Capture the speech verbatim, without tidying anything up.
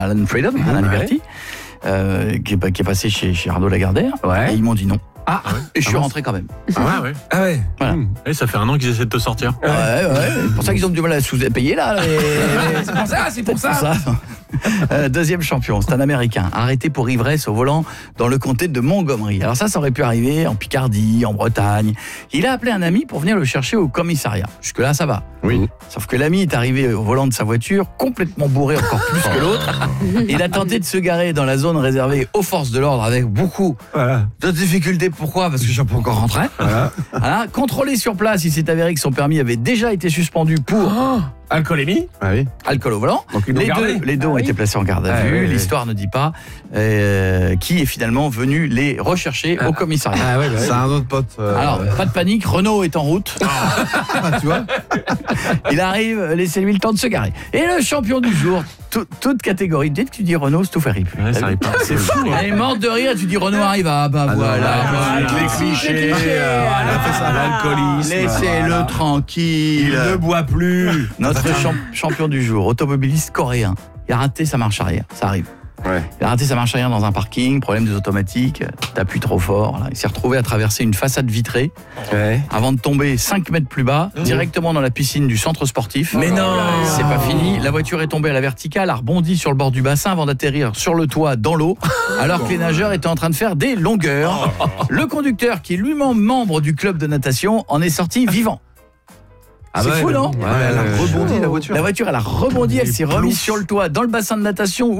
Alan Freedom, Mmh, Alan ouais. Liberty, euh, qui, est, qui est passé chez, chez Arnaud Lagardère. Ouais. Et ils m'ont dit non. Ah, Et je suis ah bon rentré quand même. Ah ouais. Ah ouais. Voilà. Mmh. Et ça fait un an qu'ils essaient de te sortir. Ouais, ouais. C'est pour ça qu'ils ont du mal à sous-payer là. Les... C'est pour ça, c'est pour ça. ça. Euh, deuxième champion, c'est un Américain, arrêté pour ivresse au volant dans le comté de Montgomery. Alors ça, ça aurait pu arriver en Picardie, en Bretagne. Il a appelé un ami pour venir le chercher au commissariat. Jusque-là, ça va. Oui. Sauf que l'ami est arrivé au volant de sa voiture, complètement bourré encore plus que l'autre. Il a tenté de se garer dans la zone réservée aux forces de l'ordre avec beaucoup Voilà. de difficultés. Pourquoi ? Parce que je ne suis pas encore rentré. Voilà. Voilà. Contrôlé sur place, il s'est avéré que son permis avait déjà été suspendu pour Alcoolémie. Ah oui. alcool au volant. Donc ils l'ont Les gardé. deux, les deux Ah ont oui. été placés en garde à Ah vue. oui, oui. L'histoire ne dit pas euh, qui est finalement venu les rechercher au commissariat. Ah ouais, bah, C'est un autre pote. euh, Alors, pas de panique, Renault est en route. ah, tu vois. Il arrive, laissez-lui le temps de se garer. Et le champion du jour, tout- toute catégorie. Dès que tu dis Renault, c'est tout fait rire. Ouais, ça arrive pas. C'est fou. Elle est morte de rire, tu dis Renault arrive, ah bah Ah non, voilà. ah, voilà. les clichés. euh, Elle a fait ça, l'alcoolisme. Laissez-le Voilà. tranquille. Il ne boit plus. Notre champ- champion du jour, automobiliste coréen. Il a raté sa marche arrière, ça arrive. Ouais. Il a raté sa marche arrière dans un parking, problème des automatiques, t'appuies trop fort. Voilà. Il s'est retrouvé à traverser une façade vitrée Ouais. avant de tomber cinq mètres plus bas, directement dans la piscine du centre sportif. Mais non. C'est pas fini, la voiture est tombée à la verticale, a rebondi sur le bord du bassin avant d'atterrir sur le toit dans l'eau, alors que les nageurs étaient en train de faire des longueurs. Le conducteur, qui est lui-même membre du club de natation, en est sorti vivant. Ah C'est bah, fou, non ? Ouais, elle a rebondi la voiture. La voiture, elle a rebondi, elle s'est remise sur le toit dans le bassin de natation